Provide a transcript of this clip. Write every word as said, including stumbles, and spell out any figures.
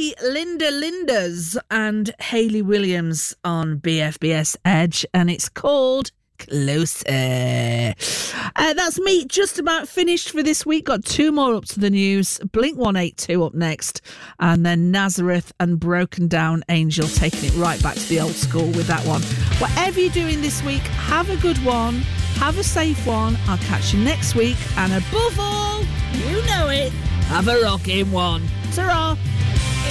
the Linda Lindas and Hayley Williams on B F B S Edge, and it's called Closer. Uh, that's me just about finished for this week. Got two more up to the news. Blink one eighty-two up next, and then Nazareth and Broken Down Angel taking it right back to the old school with that one. Whatever you're doing this week, have a good one, have a safe one. I'll catch you next week, and above all, you know it, have a rocking one. Ta-ra.